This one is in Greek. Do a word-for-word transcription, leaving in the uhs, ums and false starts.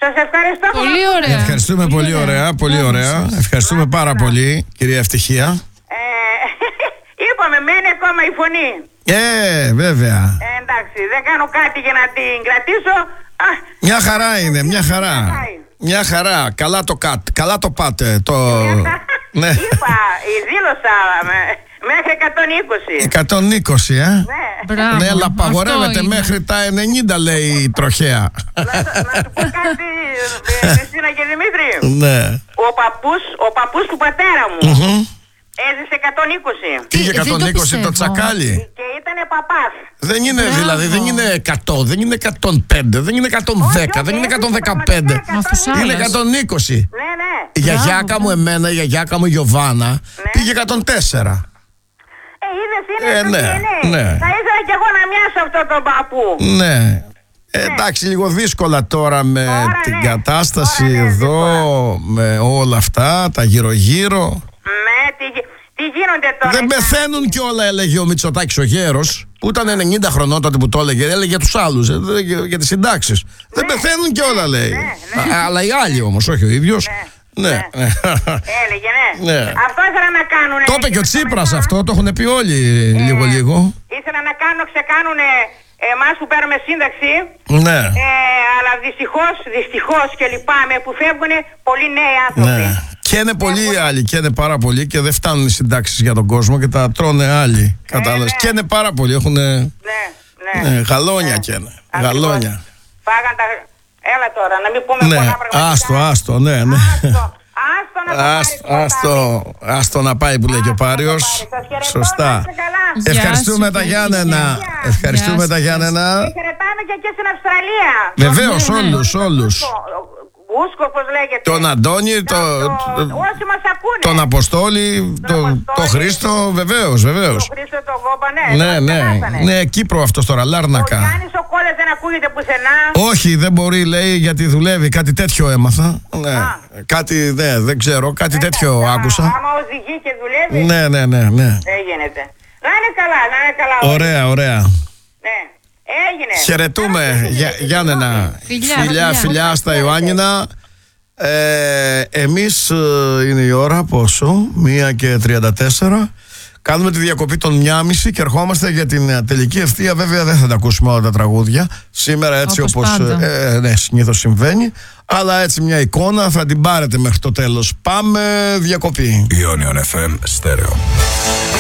Σας ευχαριστώ. Πολύ ωραία. Ευχαριστούμε πολύ, πολύ ωραία. ωραία. Πολύ ωραία. Ευχαριστούμε Λάτε πάρα καλά. πολύ, κυρία Ευτυχία. Ε, είπαμε, μένει ακόμα η φωνή. Ε, βέβαια. Ε, εντάξει, δεν κάνω κάτι για να την κρατήσω. Α, Μια χαρά είναι, μια χαρά. Πάει. Μια χαρά. Καλά το, κατ, καλά το πάτε. Το... ναι. Είπα, δήλωσα με- μέχρι εκατόν είκοσι. εκατόν είκοσι, ε. Ναι. Μπράβο. Ναι, αλλά Αυτό απαγορεύεται είναι. μέχρι τα ενενήντα, λέει η τροχέα. Να, να σου πω κάτι, ε, Χριστίνα και Δημήτρη. Ναι. Ο παππούς, ο παππούς του πατέρα μου Μμμ. έζησε εκατόν είκοσι Πήγε δεν το εκατόν είκοσι το πιστεύω. τσακάλι. και ήτανε παπάς. Δεν είναι Μπράβο. δηλαδή, δεν είναι εκατό, δεν είναι εκατόν πέντε, δεν είναι εκατόν δέκα, όχι, δεν είναι όχι, εκατόν δεκαπέντε. πραγματικά Αυτός εκατόν Είναι άλλος. εκατόν είκοσι. Ναι, ναι. Η γιαγιάκα Μπράβο. μου εμένα, η γιαγιάκα μου η Γιωβάνα πήγε εκατόν τέσσερα. Ε, είδες, είναι Ε, το ναι, ντι εν έι. ναι. Θα ήθελα κι εγώ να μοιάσω αυτόν τον παππού. Ναι. Ε, εντάξει, λίγο δύσκολα τώρα με Τώρα, την ναι. κατάσταση Τώρα, ναι, εδώ, με όλα αυτά, τα γύρω-γύρω. Ναι, τι, γι- τι γίνονται τώρα. Δεν εσάς? πεθαίνουν κιόλα, έλεγε ο Μητσοτάκης ο γέρος, που ήταν ενενήντα χρονών τότε που το έλεγε. Έλεγε για τους άλλους, ε, δε- για, για τις συντάξεις. Δεν πεθαίνουν κιόλα, λέει. ναι. Α, αλλά οι άλλοι όμως, όχι ο ίδιος. Ναι. ναι. ναι. Έλεγε, ναι. Ναι. Αυτό ήθελα να κάνουν. Το είπε και ο Τσίπρας αυτό, το έχουν πει όλοι λίγο-λίγο. Ήθελα να κάνω, ξεκάνουν εμάς που παίρνουμε σύνταξη. Ναι. Ε, αλλά δυστυχώς, δυστυχώς και λυπάμαι που φεύγουν πολλοί νέοι άνθρωποι. Ναι. Και είναι πολλοί οι άλλοι, και είναι πάρα πολλοί και δεν φτάνουν οι συντάξεις για τον κόσμο και τα τρώνε άλλοι. Κατάλαβες. ναι. Και είναι πάρα πολλοί, έχουν. Ναι, ναι. Ναι, γαλόνια και είναι. Ακριβώς. Γαλόνια. Φάγαν τα... Έλα τώρα, να μην πούμε Ναι, πολλά πραγματικά. άστο, άστο, ναι, ναι. Άστο, άστο να το πάρεις Άστο, ποτάμι. άστο, άστο να πάει που λέει και ο Άστο να το Πάριος. πάρεις. Σας χαιρετώ, Σωστά. να είστε καλά. Γεια Ευχαριστούμε σου, τα φίλε. Γιάννενα. Γεια. Ευχαριστούμε Γεια τα σου. Γιάννενα. Και χαιρετάμε και εκεί στην Αυστραλία. Βεβαίως, Ναι, ναι. όλους, όλους. Μπούσκο, πώς λέγεται. Τον Αντώνη, το, Το- Όσοι μας ακούνε. τον Αποστόλη, τον το Αποστόλη. Χρήστο, βεβαίως, Το βεβαίως. Χρήστο, το Γόμπα, ναι. Ναι, τον ναι, περάσανε. ναι, Κύπρο αυτός τώρα, Ο Λάρνακα. Γιάννης ο Κόλλας δεν ακούγεται πουθενά. Όχι, δεν μπορεί, λέει, γιατί δουλεύει. Κάτι τέτοιο έμαθα. Ναι. Κάτι, ναι, δεν ξέρω, κάτι τέτοιο Α, άκουσα. Άμα οδηγεί και δουλεύει, Ναι, ναι, ναι, ναι. δεν γίνεται. Να είναι καλά, να είναι καλά. όλοι. Ωραία, ωραία. Ναι. Έγινε. Χαιρετούμε, Γεια- Γιάννενα. Φιλιά, Φιλιά, φιλιά. φιλιά στα Ιωάννινα. Ε, εμείς ε, είναι η ώρα πόσο, μία και τριάντα τέσσερα. Κάνουμε τη διακοπή των μία και μισή και ερχόμαστε για την ε, τελική ευθεία. Βέβαια δεν θα τα ακούσουμε όλα τα τραγούδια σήμερα, έτσι Όπως όπως, πάντα. ε, ναι, συνήθως συμβαίνει. Αλλά έτσι μια εικόνα θα την πάρετε μέχρι το τέλος. Πάμε διακοπή. Ionion εφ εμ Stereo.